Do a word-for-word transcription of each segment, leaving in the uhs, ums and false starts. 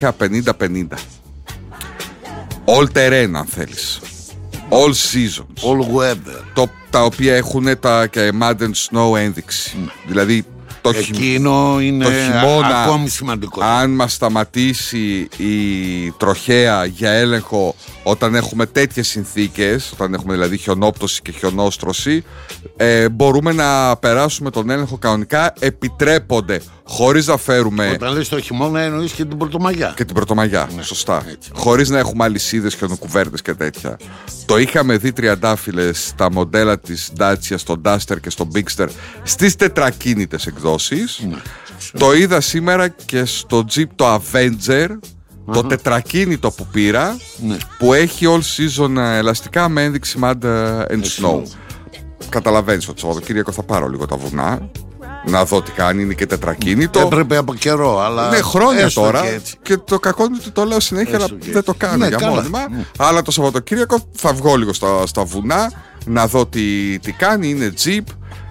πενήντα πενήντα. All terrain αν θέλεις. All seasons. All weather. Το, τα οποία έχουν τα και mud and snow ένδειξη. Mm. Δηλαδή το εκείνο είναι το χειμώνα, ακόμη σημαντικό. Αν μας σταματήσει η τροχέα για έλεγχο όταν έχουμε τέτοιες συνθήκες, όταν έχουμε δηλαδή χιονόπτωση και χιονόστρωση, ε, μπορούμε να περάσουμε τον έλεγχο κανονικά, επιτρέπονται, χωρίς να φέρουμε... Όταν λες το χειμώνα εννοείς και την Πρωτομαγιά. Και την Πρωτομαγιά, ναι, σωστά. Έτσι. Χωρίς να έχουμε αλυσίδες, χιονοκουβέρτες και τέτοια. Το είχαμε δει τριαντάφυλλες στα μοντέλα της Dacia, στο Duster και στο Bigster, στις τετρακίνητες εκδόσεις. Ναι. Το είδα σήμερα και στο Jeep το Avenger, uh-huh. το τετρακίνητο που πήρα, ναι. που έχει all season ελαστικά με ένδειξη mud and snow. Καταλαβαίνεις ότι το Σαββατοκύριακο θα πάρω λίγο τα βουνά, να δω τι κάνει, είναι και τετρακίνητο. Έπρεπε από καιρό, αλλά. Ναι, χρόνια τώρα. Και, και το κακό είναι ότι το λέω συνέχεια, αλλά δεν το κάνω, ναι, για καλά. Μόνιμα. Ναι. Αλλά το Σαββατοκύριακο θα βγω λίγο στα, στα βουνά, να δω τι, τι κάνει. Είναι Jeep,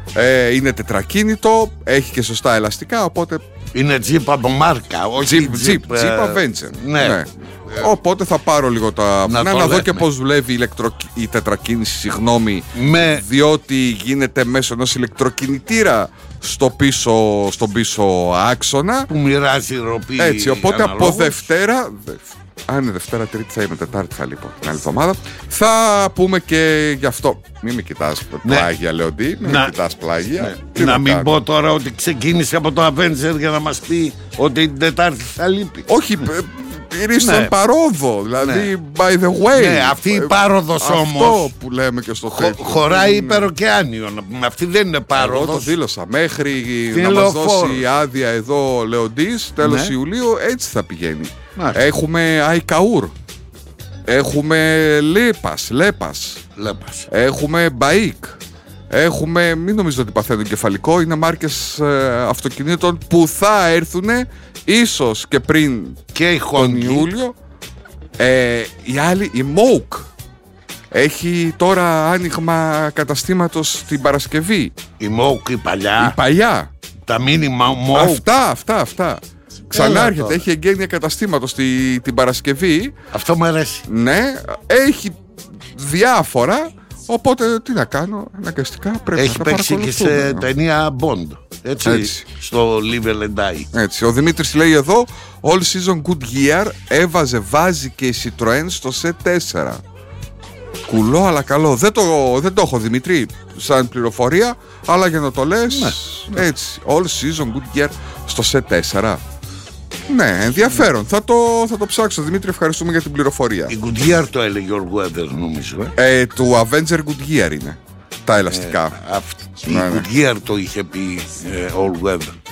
ε, είναι τετρακίνητο, έχει και σωστά ελαστικά, οπότε. Είναι Jeep από μάρκα, όχι Jeep, Jeep, Jeep, Jeep Avenger. Ναι. ναι. Οπότε θα πάρω λίγο τα βουνά, να, να δω και πώς δουλεύει η, ηλεκτρο... η τετρακίνηση, συγγνώμη, με... διότι γίνεται μέσω ενός ηλεκτροκινητήρα στο πίσω, στον πίσω άξονα που μοιράζει ροπή. Έτσι, οπότε αναλόγως. Από Δευτέρα, αν είναι Δευτέρα, Τρίτη θα είμαι, Τετάρτη θα λείπω την άλλη εβδομάδα, θα πούμε και γι' αυτό. Μην με κοιτάς πλάγια, ναι. Λεοντή, μην να... με κοιτάς πλάγια. Ναι. Να μην πω τώρα ότι ξεκίνησε από το Avenger για να μας πει ότι την Τετάρτη θα λείπει. Όχι, είναι στον ναι. παρόδο, δηλαδή ναι. by the way. Ναι, αυτή η πάροδος όμως. Αυτό που λέμε και στο χω, χωράει υπεροκεάνιο. Αυτή δεν είναι πάροδος. Εγώ το δήλωσα. Μέχρι τι να μας δώσει άδεια εδώ ο Λεοντής, τέλος ναι. Ιουλίου, έτσι θα πηγαίνει. Μάλιστα. Έχουμε Αϊκαούρ. Έχουμε Λέπας, Λέπας. Λέπας. Έχουμε Μπαΐκ. Έχουμε, μην νομίζω ότι παθαίνουν κεφαλικό, είναι μάρκες ε, αυτοκινήτων που θα έρθουν ίσως και πριν και τον Ιούλιο. Ε, η άλλη, η Moke, έχει τώρα άνοιγμα καταστήματος την Παρασκευή. Η Moke η παλιά. Η παλιά. Τα μήνυμα Moke. Αυτά, αυτά, αυτά. Ξανά έρχεται, έχει εγγένεια καταστήματος τη, την Παρασκευή. Αυτό μου αρέσει. Ναι, έχει διάφορα. Οπότε τι να κάνω, αναγκαστικά πρέπει έχει να τα παρακολουθούμε. Έχει παίξει και σε ταινία Bond, έτσι, έτσι. Στο Live and Die. Έτσι, ο Δημήτρης λέει εδώ, All Season Goodyear έβαζε, βάζει και η Citroën στο σι τέσσερα. Κουλό αλλά καλό. Δεν το, δεν το έχω, Δημήτρη, σαν πληροφορία, αλλά για να το λες, ναι, έτσι, All Season Goodyear στο σι τέσσερα. Ναι, ενδιαφέρον. Θα το, θα το ψάξω, Δημήτρη, ευχαριστούμε για την πληροφορία. Η Goodyear το έλεγε All Weather, νομίζω. Ε, του Avenger Goodyear είναι τα ελαστικά. Ε, αυ... ναι, η Goodyear ναι. το είχε πει ε, All Weather.